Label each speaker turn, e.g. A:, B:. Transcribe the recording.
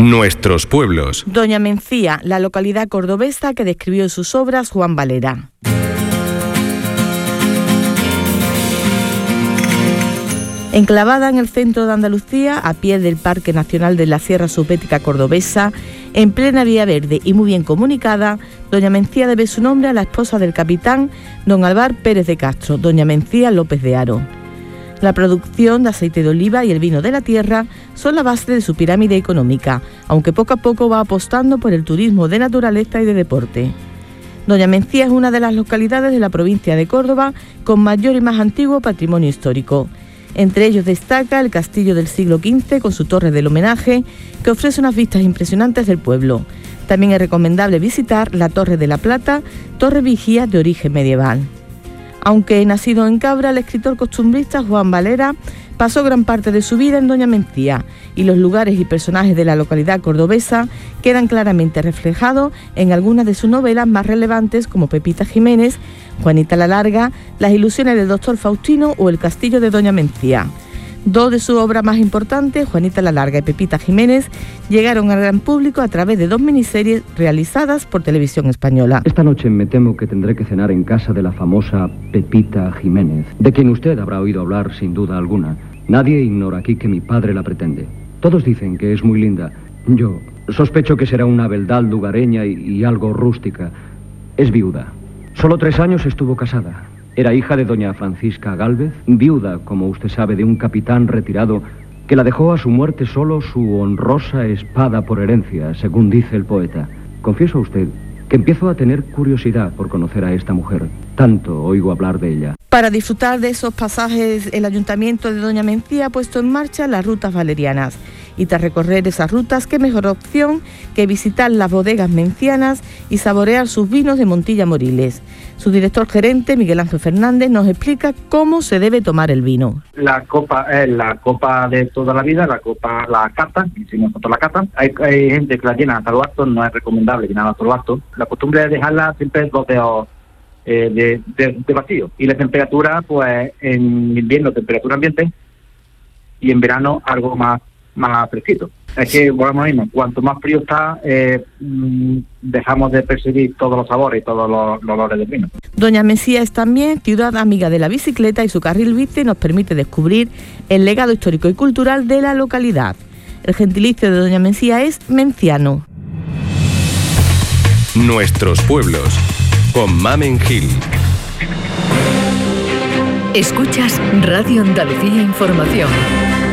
A: Nuestros pueblos.
B: Doña Mencía, la localidad cordobesa que describió en sus obras Juan Valera. Enclavada en el centro de Andalucía, a pie del Parque Nacional de la Sierra Subbética Cordobesa, en plena vía verde y muy bien comunicada, Doña Mencía debe su nombre a la esposa del capitán, don Álvar Pérez de Castro, Doña Mencía López de Haro. La producción de aceite de oliva y el vino de la tierra son la base de su pirámide económica, aunque poco a poco va apostando por el turismo de naturaleza y de deporte. Doña Mencía es una de las localidades de la provincia de Córdoba con mayor y más antiguo patrimonio histórico. Entre ellos destaca el castillo del siglo XV con su torre del homenaje, que ofrece unas vistas impresionantes del pueblo. También es recomendable visitar la Torre de la Plata, torre vigía de origen medieval. Aunque nacido en Cabra, el escritor costumbrista Juan Valera pasó gran parte de su vida en Doña Mencía, y los lugares y personajes de la localidad cordobesa quedan claramente reflejados en algunas de sus novelas más relevantes, como Pepita Jiménez, Juanita la Larga, Las ilusiones del doctor Faustino o El castillo de Doña Mencía. Dos de sus obras más importantes, Juanita la Larga y Pepita Jiménez, llegaron al gran público a través de 2 miniseries realizadas por Televisión Española.
C: Esta noche me temo que tendré que cenar en casa de la famosa Pepita Jiménez, de quien usted habrá oído hablar sin duda alguna. Nadie ignora aquí que mi padre la pretende. Todos dicen que es muy linda. Yo sospecho que será una beldad lugareña y algo rústica. Es viuda. Solo 3 años estuvo casada. Era hija de doña Francisca Gálvez, viuda, como usted sabe, de un capitán retirado que la dejó a su muerte solo su honrosa espada por herencia, según dice el poeta. Confieso a usted que empiezo a tener curiosidad por conocer a esta mujer. Tanto oigo hablar de ella.
B: Para disfrutar de esos pasajes, el Ayuntamiento de Doña Mencía ha puesto en marcha las rutas valerianas. Y tras recorrer esas rutas, qué mejor opción que visitar las bodegas mencianas y saborear sus vinos de Montilla Moriles. Su director gerente, Miguel Ángel Fernández, nos explica cómo se debe tomar el vino.
D: La copa es la copa de toda la vida, la cata, hicimos nosotros la cata. Hay gente que la llena hasta los actos, no es recomendable llenar hasta los actos. La costumbre es dejarla siempre 2 dedos de vacío. Y la temperatura, pues en invierno temperatura ambiente y en verano algo más fresquito. Es que volvemos a lo mismo, cuanto más frío está, dejamos de percibir todos los sabores y todos los olores del vino.
B: Doña Mencía es también ciudad amiga de la bicicleta y su carril bici nos permite descubrir el legado histórico y cultural de la localidad. El gentilicio de Doña Mencía es menciano.
A: Nuestros pueblos, con Mamen Gil.
E: Escuchas Radio Andalucía Información.